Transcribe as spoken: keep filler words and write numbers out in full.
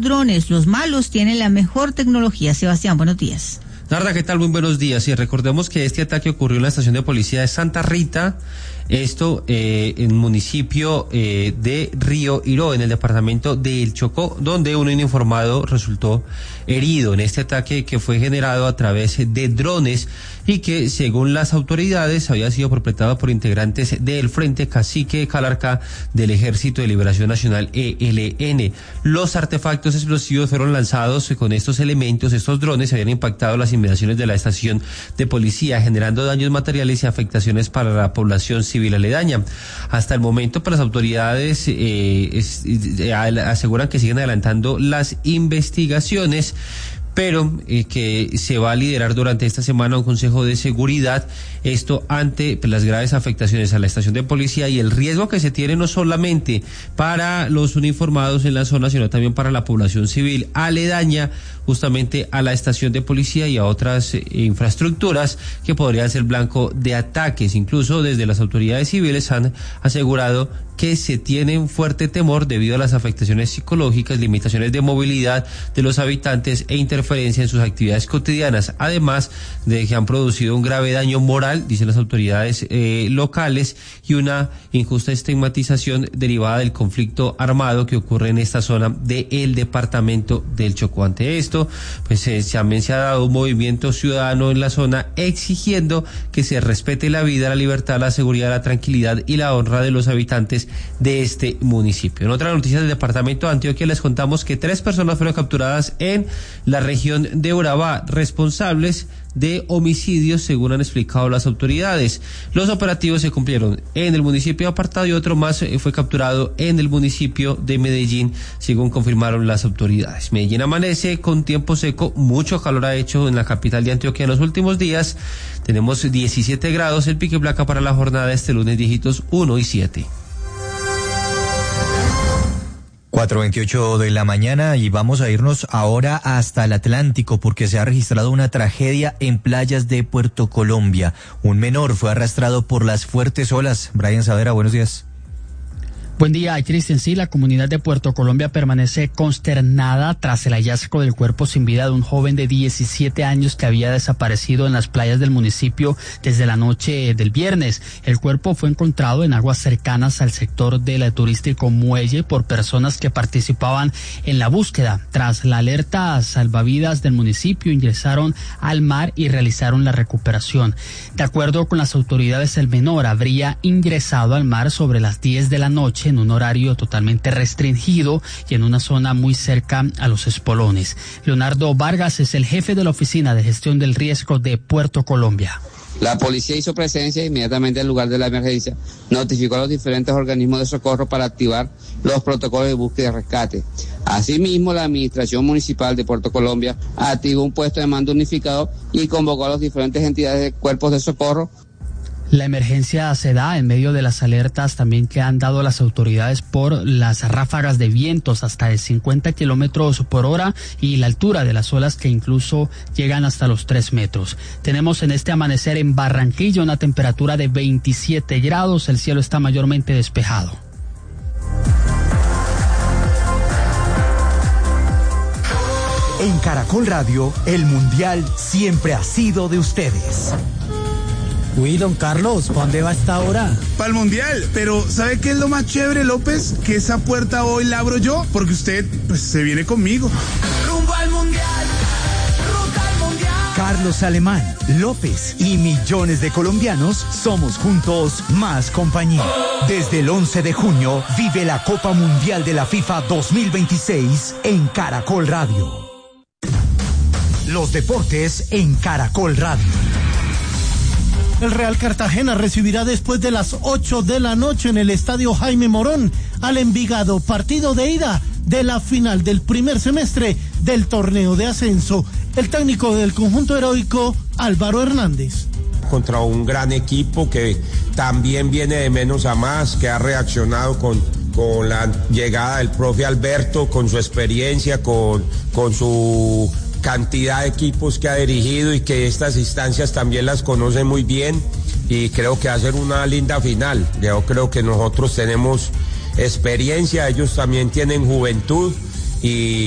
drones. Los malos tienen la mejor tecnología. Sebastián, buenos días. Narda, ¿qué tal? Muy buenos días. Y recordemos que este ataque ocurrió en la estación de policía de Santa Rita, esto eh, en el municipio eh, de Río Iró, en el departamento de El Chocó, donde un uniformado resultó herido en este ataque que fue generado a través de drones y que, según las autoridades, había sido perpetrado por integrantes del Frente Cacique Calarcá del Ejército de Liberación Nacional E L N. Los artefactos explosivos fueron lanzados con estos elementos. Estos drones habían impactado las inmediaciones de la estación de policía, generando daños materiales y afectaciones para la población civil aledaña. Hasta el momento, pues, las autoridades eh, es, eh, aseguran que siguen adelantando las investigaciones, pero eh, que se va a liderar durante esta semana un consejo de seguridad, esto ante pues, las graves afectaciones a la estación de policía y el riesgo que se tiene no solamente para los uniformados en la zona, sino también para la población civil aledaña justamente a la estación de policía y a otras eh, infraestructuras que podrían ser blanco de ataques. Incluso desde las autoridades civiles han asegurado que se tiene un fuerte temor debido a las afectaciones psicológicas, limitaciones de movilidad de los habitantes e interferencia en sus actividades cotidianas, además de que han producido un grave daño moral, dicen las autoridades eh, locales, y una injusta estigmatización derivada del conflicto armado que ocurre en esta zona del departamento del Chocó. Ante esto, pues eh, también se ha dado un movimiento ciudadano en la zona exigiendo que se respete la vida, la libertad, la seguridad, la tranquilidad y la honra de los habitantes de este municipio. En otra noticia del departamento de Antioquia les contamos que tres personas fueron capturadas en la región de Urabá, responsables de homicidios, según han explicado las autoridades. Los operativos se cumplieron en el municipio apartado y otro más fue capturado en el municipio de Medellín, según confirmaron las autoridades. Medellín amanece con tiempo seco, mucho calor ha hecho en la capital de Antioquia en los últimos días. Tenemos diecisiete grados, el pique placa para la jornada este lunes dígitos uno y siete. cuatro veintiocho de la mañana y vamos a irnos ahora hasta el Atlántico porque se ha registrado una tragedia en playas de Puerto Colombia. Un menor fue arrastrado por las fuertes olas. Brian Savera, buenos días. Buen día, Cristian. Sí, la comunidad de Puerto Colombia permanece consternada tras el hallazgo del cuerpo sin vida de un joven de diecisiete años que había desaparecido en las playas del municipio desde la noche del viernes. El cuerpo fue encontrado en aguas cercanas al sector del turístico Muelle por personas que participaban en la búsqueda. Tras la alerta, salvavidas del municipio ingresaron al mar y realizaron la recuperación. De acuerdo con las autoridades, el menor habría ingresado al mar sobre las diez de la noche en un horario totalmente restringido y en una zona muy cerca a los espolones. Leonardo Vargas es el jefe de la Oficina de Gestión del Riesgo de Puerto Colombia. La policía hizo presencia inmediatamente al lugar de la emergencia, notificó a los diferentes organismos de socorro para activar los protocolos de búsqueda y rescate. Asimismo, la Administración Municipal de Puerto Colombia activó un puesto de mando unificado y convocó a las diferentes entidades de cuerpos de socorro. La emergencia se da en medio de las alertas también que han dado las autoridades por las ráfagas de vientos hasta de cincuenta kilómetros por hora y la altura de las olas que incluso llegan hasta los tres metros. Tenemos en este amanecer en Barranquilla una temperatura de veintisiete grados, el cielo está mayormente despejado. En Caracol Radio, el Mundial siempre ha sido de ustedes. Uy, don Carlos, ¿para dónde va esta hora? Para el Mundial, pero ¿sabe qué es lo más chévere, López? Que esa puerta hoy la abro yo, porque usted, pues, se viene conmigo. Rumbo al Mundial, ruta al Mundial. Carlos Alemán, López y millones de colombianos somos juntos más compañía. Desde el once de junio, vive la Copa Mundial de la FIFA dos mil veintiséis en Caracol Radio. Los deportes en Caracol Radio. El Real Cartagena recibirá después de las ocho de la noche en el Estadio Jaime Morón al Envigado, partido de ida de la final del primer semestre del torneo de ascenso. El técnico del conjunto heroico, Álvaro Hernández. Contra un gran equipo que también viene de menos a más, que ha reaccionado con, con la llegada del profe Alberto, con su experiencia, con, con su cantidad de equipos que ha dirigido y que estas instancias también las conoce muy bien, y creo que va a ser una linda final. Yo creo que nosotros tenemos experiencia, ellos también tienen juventud y